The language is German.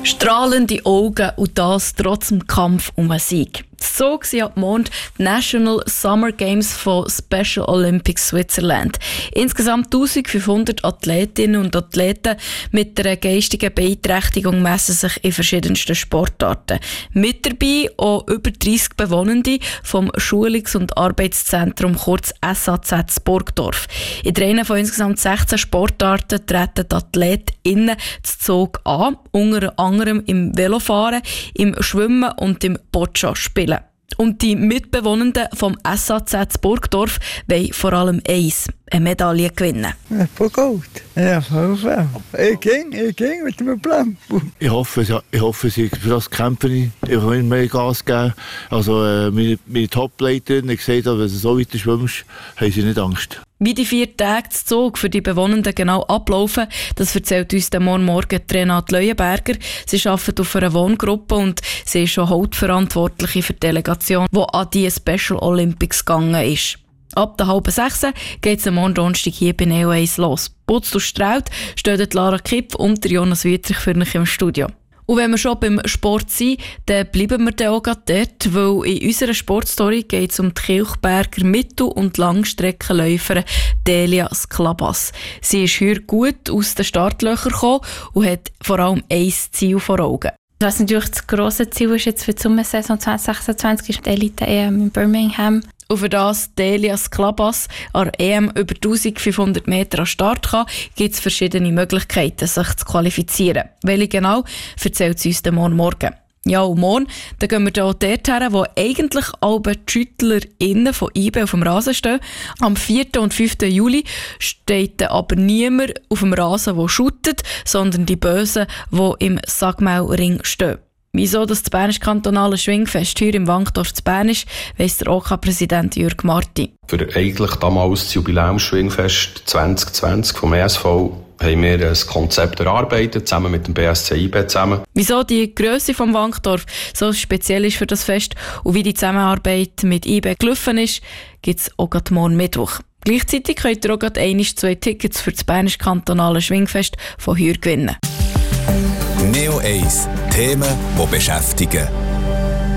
Strahlende Augen und das trotz dem Kampf um einen Sieg. So sehen ab morgen die National Summer Games von Special Olympics Switzerland. Insgesamt 1500 Athletinnen und Athleten mit einer geistigen Beeinträchtigung messen sich in verschiedensten Sportarten. Mit dabei auch über 30 Bewohnende vom Schulungs- und Arbeitszentrum, kurz SAZ Burgdorf. In 3 von insgesamt 16 Sportarten treten die AthletInnen zu Zug an, unter anderem im Velofahren, im Schwimmen und im Boccia-Spielen. Und die Mitbewohnenden vom SAZ Burgdorf wollen vor allem eine Medaille gewinnen. Von Gold. Ja, voll. Ich ging mit dem Plan. Ich hoffe, für das kämpfe ich. Ich will mehr Gas geben. Also, meine Top-Leiterin hat gesagt, wenn du so weiter schwimmst, haben sie nicht Angst. Wie die 4 Tage zu Zug für die Bewohnenden genau ablaufen, das erzählt uns morgen Renate Leuenberger. Sie arbeitet auf einer Wohngruppe und sie ist schon Hauptverantwortliche für die Delegation, die an die Special Olympics gegangen ist. Ab der 5:30 geht es am morgen Donnerstag hier bei Neo 1 los. Putzt und strahlt stehen Lara Kipf und Jonas Wietrich für euch im Studio. Und wenn wir schon beim Sport sind, dann bleiben wir dann auch dort, weil in unserer Sportstory geht es um die Kilchberger Mittel- und Langstreckenläuferin Delia Sklabas. Sie ist heute gut aus den Startlöchern gekommen und hat vor allem ein Ziel vor Augen. Was natürlich das grosse Ziel ist jetzt für die Sommersaison 2026 ist die Elite-EM in Birmingham. Und für das Delia Sklabas an der EM über 1500 Meter an Start kann, gibt es verschiedene Möglichkeiten, sich zu qualifizieren. Welche genau, erzählt sie uns morgen. Ja, und morgen dann gehen wir hier dorthin, wo eigentlich alle die SchüttlerInnen von IB auf dem Rasen stehen. Am 4. und 5. Juli steht aber niemand auf dem Rasen, der shootet, sondern die Bösen, die im Sagmaulring stehen. Wieso das Bernische Kantonale Schwingfest hier im Wankdorf zu Bern ist, weiss der OK-Präsident Jürg Marti. Für eigentlich damals das Jubiläumsschwingfest 2020 vom ESV haben wir ein Konzept erarbeitet, zusammen mit dem BSC IB zusammen. Wieso die Grösse vom Wankdorf so speziell ist für das Fest und wie die Zusammenarbeit mit IB gelaufen ist, gibt es auch morgen Mittwoch. Gleichzeitig könnt ihr auch 2 Tickets für das Bernische Kantonale Schwingfest von hier gewinnen. Neo 1 Themen, die beschäftigen.